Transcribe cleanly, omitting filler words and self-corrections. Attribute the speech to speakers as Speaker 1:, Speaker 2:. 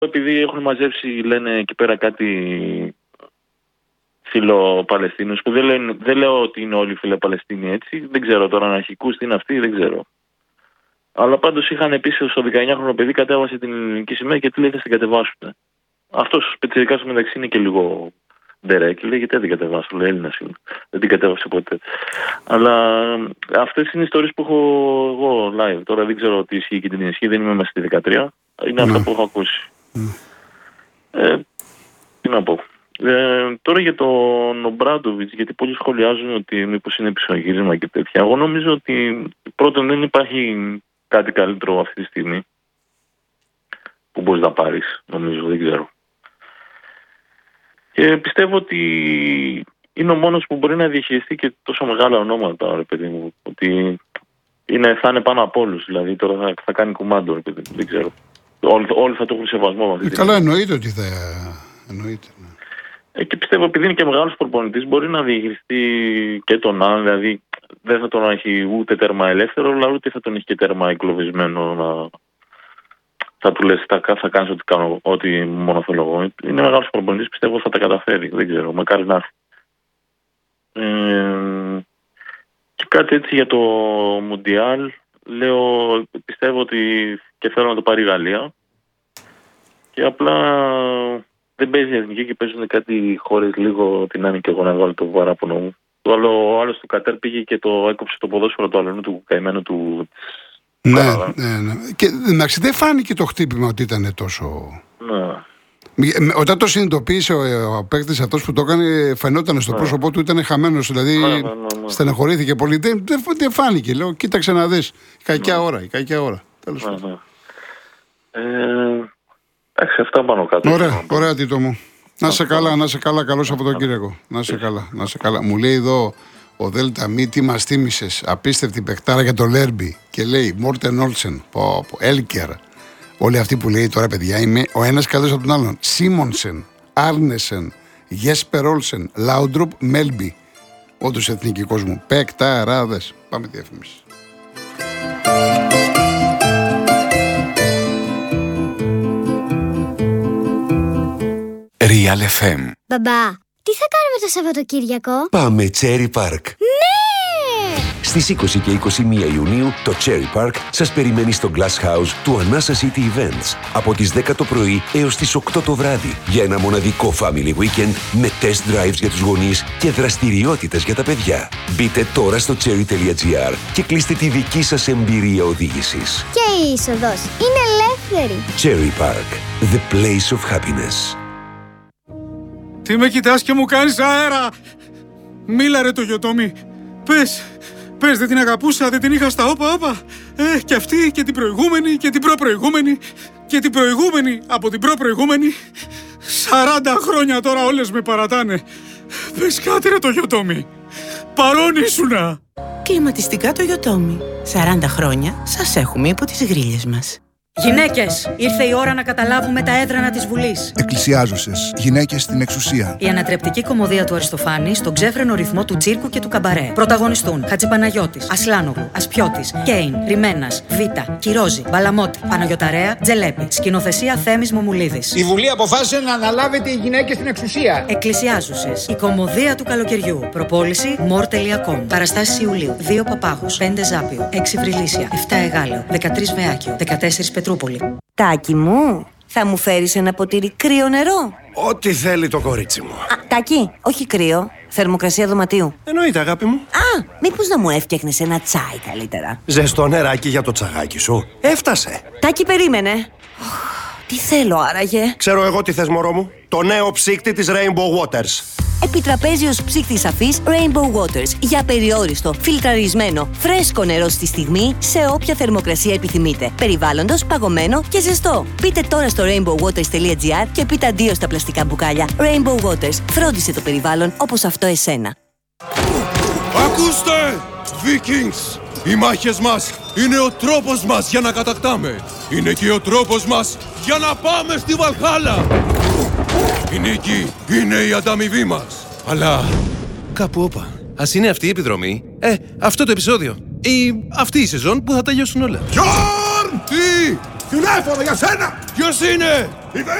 Speaker 1: επειδή έχουν μαζέψει, λένε εκεί πέρα κάτι φιλοπαλαιστίνους, που δεν λέω ότι είναι όλοι φιλοπαλαιστίνοι έτσι, δεν ξέρω τώρα αναρχικούς τι είναι αυτοί, δεν ξέρω. Αλλά πάντως είχαν επίσης στο 19χρονο παιδί κατέβασε την ελληνική σημαία και τι λέει, θα την κατεβάσουν. Αυτός πιτσιρικάς στο μεταξύ είναι και λίγο ντερέκι, λέει γιατί δεν την κατεβάσω, λέει Έλληνας είναι. Δεν την κατέβασε ποτέ. Αλλά αυτές είναι οι ιστορίες που έχω εγώ live. Τώρα δεν ξέρω τι ισχύει και την ισχύει, δεν είμαι μέσα στη 13. Είναι αυτά που έχω ακούσει. Τι να πω. Τώρα για τον Ομπράντοβιτς, γιατί πολλοί σχολιάζουν ότι μήπως είναι πισωγύρισμα και τέτοια. Εγώ νομίζω ότι πρώτον δεν υπάρχει κάτι καλύτερο αυτή τη στιγμή που μπορείς να πάρεις, νομίζω, δεν ξέρω. Και πιστεύω ότι είναι ο μόνος που μπορεί να διαχειριστεί και τόσο μεγάλα ονόματα, ρε παιδί μου. Ότι θα είναι πάνω από όλους, δηλαδή τώρα θα κάνει κουμάντο, ρε παιδί μου, δεν ξέρω. Όλοι θα το έχουν σεβασμό.
Speaker 2: Καλά, εννοείται ότι θα... Εννοείται, ναι.
Speaker 1: Και πιστεύω επειδή είναι και μεγάλος προπονητής μπορεί να διαχειριστεί και τον άλλον, δηλαδή δεν θα τον έχει ούτε τέρμα ελεύθερο, αλλά ούτε θα τον έχει και τέρμα εγκλωβισμένο θα του λες θα κάνεις ό,τι μόνο θέλω εγώ. Είναι μεγάλος προπονητής, πιστεύω θα τα καταφέρει, δεν ξέρω, μακάρι να έρθει. Και κάτι έτσι για το Μουντιάλ, πιστεύω ότι και θέλω να το πάρει η Γαλλία και απλά δεν παίζει η εθνική και παίζουν κάτι χώρες λίγο την Άννη και εγώ να βάλω το παράπονο μου. Ο άλλος του Κατέρ πήγε και το έκοψε το ποδόσφαιρο του αλλού του καημένου του.
Speaker 2: Ναι. Και εντάξει, δεν φάνηκε το χτύπημα ότι ήταν τόσο. Ναι. Όταν το συνειδητοποίησε ο παίκτης αυτός που το έκανε, φαινόταν στο πρόσωπό του, ήταν χαμένος. Δηλαδή στεναχωρήθηκε πολύ. Δεν φάνηκε. Λέω, κοίταξε να δεις. Η κακιά ώρα. Τέλος πάντων.
Speaker 1: Αυτά πάνω κάτω.
Speaker 2: Ωραία, Τίτο μου. Να σε καλά, καλό Σαββατοκύριακο. Να σε καλά. Μου λέει εδώ ο Δέλτα Μη, τι μας θύμισες. Απίστευτη παικτάρα για το Λέρμπι. Και λέει Μόρτεν Όλσεν, Έλκερ. Όλοι αυτοί που λέει τώρα, παιδιά, είμαι ο ένας καλός από τον άλλον. Σίμονσεν, Άρνεσεν, Γέσπερ Όλσεν, Λάουντροπ, Μέλμπι. Όντως εθνικός μου. Παικτάραδες. Πάμε διαφήμιση.
Speaker 3: Real FM.
Speaker 4: Μπαμπά, τι θα κάνουμε το Σαββατοκύριακο?
Speaker 3: Πάμε Cherry Park.
Speaker 4: Ναι!
Speaker 3: Στις 20 και 21 Ιουνίου το Cherry Park σας περιμένει στο Glass House του Anasa City Events από τις 10 το πρωί έως τις 8 το βράδυ για ένα μοναδικό family weekend με test drives για τους γονείς και δραστηριότητες για τα παιδιά. Μπείτε τώρα στο cherry.gr και κλείστε τη δική σας εμπειρία οδήγησης.
Speaker 4: Και η είσοδος είναι ελεύθερη.
Speaker 3: Cherry Park, the place of happiness.
Speaker 5: Τι με κοιτάς και μου κάνεις αέρα! Μίλα ρε το Γιωτόμι. Πες, δεν την αγαπούσα, δεν την είχα στα όπα. Και αυτή και την προηγούμενη και την προπροηγούμενη και την προηγούμενη από την προπροηγούμενη. 40 χρόνια τώρα όλες με παρατάνε. Πες κάτι ρε το Γιωτόμι. Παρόν ήσουνα.
Speaker 6: Κλιματιστικά το Γιωτόμι. 40 χρόνια σας έχουμε υπό τις γρίλες μας.
Speaker 7: Γυναίκες, ήρθε η ώρα να καταλάβουμε τα έδρανα της Βουλής.
Speaker 8: Εκκλησιάζωσες, γυναίκες στην εξουσία.
Speaker 7: Η ανατρεπτική κωμωδία του Αριστοφάνη στον ξέφρενο ρυθμό του τσίρκου και του καμπαρέ. Πρωταγωνιστούν Χατζηπαναγιώτης, Ασλάνογλου, Ασπιώτης, Κέιν, Ριμένας, Βίτα, Κυρόζη, Μπαλαμότη, Παναγιωταρέα, Τζελέπη. Σκηνοθεσία Θέμης Μομουλίδης.
Speaker 9: Η Βουλή αποφάσισε να αναλάβετε οι γυναίκες στην εξουσία.
Speaker 7: Εκκλησιάζουσες, η κωμωδία του καλοκαιριού. Προπόληση more.com. Παραστάσεις Ιουλίου. 2 Παπάγους, 5 Ζάπιο, 6 Βρυλίσια, 7 Εγάλεο, 13 Βεάκιο, 14 Πετρούπολη.
Speaker 6: Τάκη μου, θα μου φέρεις ένα ποτήρι κρύο νερό?
Speaker 10: Ό,τι θέλει το κορίτσι μου.
Speaker 6: Τάκη, όχι κρύο, θερμοκρασία δωματίου.
Speaker 10: Εννοείται, αγάπη μου.
Speaker 6: Μήπως να μου έφτιαχνες ένα τσάι καλύτερα?
Speaker 10: Ζεστό νεράκι για το τσαγάκι σου. Έφτασε.
Speaker 6: Τάκη, περίμενε. Τι θέλω άραγε?
Speaker 10: Ξέρω εγώ τι θες, μωρό μου. Το νέο ψύκτη της Rainbow Waters.
Speaker 6: Επιτραπέζιος ψύκτης αφής Rainbow Waters. Για περιόριστο, φιλτραρισμένο, φρέσκο νερό στη στιγμή, σε όποια θερμοκρασία επιθυμείτε. Περιβάλλοντος, παγωμένο και ζεστό. Μπείτε τώρα στο rainbowwaters.gr και πείτε αντίο στα πλαστικά μπουκάλια. Rainbow Waters. Φρόντισε το περιβάλλον όπως αυτό εσένα.
Speaker 11: Ακούστε, Vikings! Οι μάχες μας είναι ο τρόπος μας για να κατακτάμε. Είναι και ο τρόπος μας για να πάμε στη Βαλχάλα. Η νίκη είναι η ανταμοιβή μας. Αλλά κάπου όπα. Ας είναι αυτή η επιδρομή, αυτό το επεισόδιο ή αυτή η σεζόν που θα τελειώσουν όλα.
Speaker 9: Γιόρν!
Speaker 11: Τι!
Speaker 9: Τηλέφωνο για σένα!
Speaker 11: Ποιος είναι?